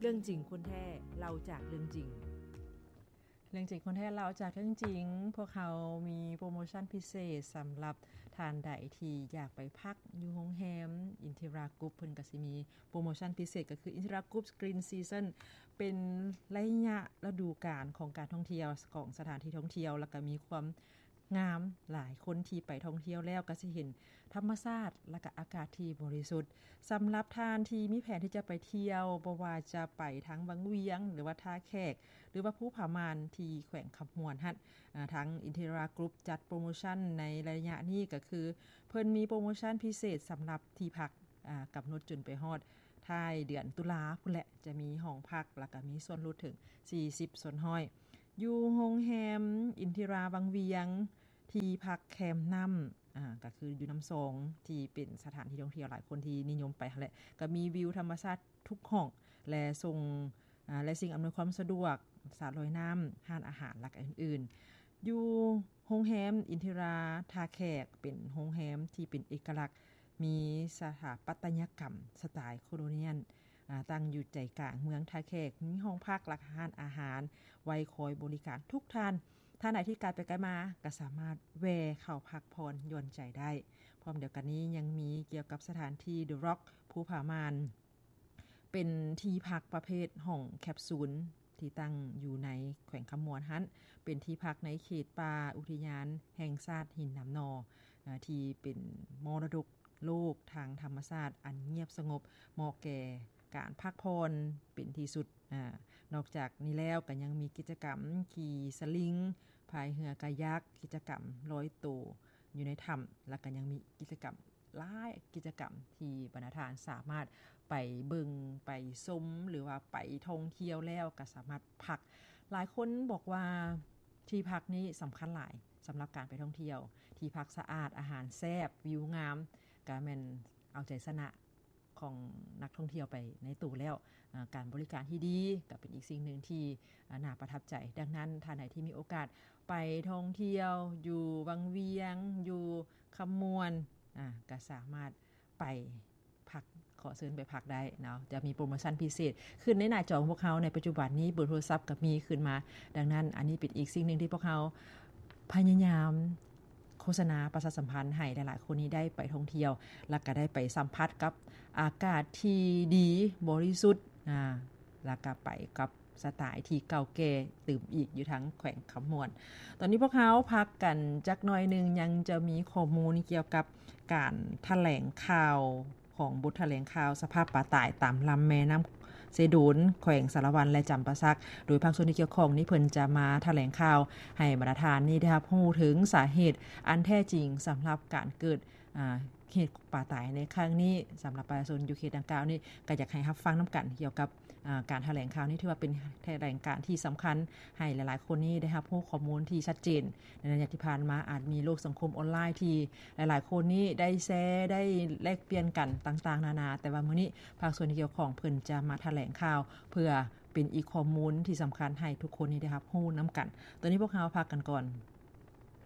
เรื่องจริงคนแท้เราจากเรื่องจริงเรื่องจริงคนแท้เราจากเรื่องจริงพวกเขามีโปรโมชั่นพิเศษสำหรับทานใดที่อยากไปพักอยู่โรงแรมอินทิรากรุ๊ปเพิ่นก็สิมีโปรโมชั่นพิเศษก็คืออินทิรากรุ๊ปกรีนซีซั่นเป็นระยะฤดูกาลของการท่องเที่ยวของสถานที่ท่องเที่ยวแล้วก็มีความงามหลายคนที่ไปท่องเที่ยวแล้วก็สิเห็นธรรมชาติและก็อากาศที่บริสุทธิ์สำหรับท่านที่มีแผนที่จะไปเที่ยวบ่ว่าจะไปทั้งวังเวียงหรือว่าท่าแขกหรือว่าภูผามานที่แขวงคำมวนหั่นทั้งอินทิรากรุ๊ปจัดโปรโมชั่นในระยะนี้ก็คือเพิ่นมีโปรโมชั่นพิเศษสำหรับที่พักกำหนดจนไปฮอดท้ายเดือนตุลาพุ่นแหละจะมีห้องพักแล้วก็มีส่วนลดถึง40ส่วนห้อยอยู่โรงแรมอินทิราวังเวียงที่พักแคมป์น้ำก็คืออยู่น้ำสองที่เป็นสถานที่ท่องเที่ยวหลายคนที่นิยมไปแหละก็มีวิวธรรมชาติทุกห้องและส่งและสิ่งอำนวยความสะดวกสระว่ายน้ำห้านอาหารหลักอื่นๆอยู่โรงแรมอินทิราท่าแขกเป็นโรงแรมที่เป็นเอกลักษณ์มีสถาปัตยกรรมสไตล์โคโลเนียลตั้งอยู่ใจกลางเมืองท่าแขกมีห้องพักหลักห้านอาหารไว้คอยบริการทุกท่านถ้าไหนที่การไปไกลมาก็สามารถแวะเข้าพักพรย่อนใจได้พร้อมเดียวกันนี้ยังมีเกี่ยวกับสถานที่ The Rock ภูผามานเป็นที่พักประเภทห้องแคปซูลที่ตั้งอยู่ในแขวงคำมวนหั้นเป็นที่พักในเขตป่าอุทยานแห่งชาติหินน้ำนอที่เป็นมรดกโลกทางธรรมชาติอันเงียบสงบเหมาะแก่การพักผ่อนเป็นที่สุดนอกจากนี้แล้วก็ยังมีกิจกรรมขี่สลิงพายเรือกายักกิจกรรมลอยตัวอยู่ในถ้ำแล้วก็ยังมีกิจกรรมหลายกิจกรรมที่บรรณาธิการสามารถไปเบิ่งไปชมหรือว่าไปท่องเที่ยวแล้วก็สามารถพักหลายคนบอกว่าที่พักนี้สำคัญหลายสำหรับการไปท่องเที่ยวที่พักสะอาดอาหารแซ่บวิวงามก็แม่นเอาใจสนะของนักท่องเที่ยวไปในตู่แล้วการบริการที่ดีก็เป็นอีกสิ่งหนึ่งที่น่าประทับใจดังนั้นท่านใดที่มีโอกาสไปท่องเที่ยวอยู่วังเวียงอยู่คำมวนก็สามารถไปพักขอเชิญไปพักได้เนาะจะมีโปรโมชั่นพิเศษขึ้นในหน้าจอของพวกเขาในปัจจุบันนี้เบอร์โทรศัพท์ก็มีขึ้นมาดังนั้นอันนี้เป็นอีกสิ่งหนึ่งที่พวกเขาพยายามโฆษณาประชาสัมพันธ์ให้หลายๆคนนี้ได้ไปท่องเที่ยวแล้วก็ได้ไปสัมผัสกับอากาศที่ดีบริสุทธิ์แล้วก็ไปกับสไตล์ที่เก่าแก่ตื่มอีกอยู่ทั้งแขวงคำมวนตอนนี้พวกเขาพักกันจักหน่อยนึงยังจะมีข้อมูลเกี่ยวกับการแถลงข่าวของบทแถลงข่าวสภาพป่าตายตามลำแม่น้ำเสดูนแขวงสารวันและจำปาสักโดยภาคส่วนที่เกี่ยวข้องนี้เพิ่นจะมาแถลงข่าวให้บรรณาธิการนี้ได้รับรู้ถึงสาเหตุอันแท้จริงสำหรับการเกิดเหตุป่าตายในครั้งนี้สำหรับประชาชนอยู่เขตดังกล่าวนี้ก็อยากให้รับฟังน้ำกันเกี่ยวกับการแถลงข่าวนี้ถือว่าเป็นแถลงการที่สำคัญให้หลายๆคนนี้ได้รับรู้ข้อมูลที่ชัดเจนในระยะที่ผ่านมาอาจมีโลกสังคมออนไลน์ที่หลายๆคนนี้ได้แชร์ได้แลกเปลี่ยนกันต่างๆนานาแต่ว่ามื้อนี้ภาคส่วนที่เกี่ยวข้องเพิ่นจะมาแถลงข่าวเพื่อเป็นอีกข้อมูลที่สำคัญให้ทุกคนนี้ได้รับรู้น้ำกันตอนนี้พวกเราพักกันก่อน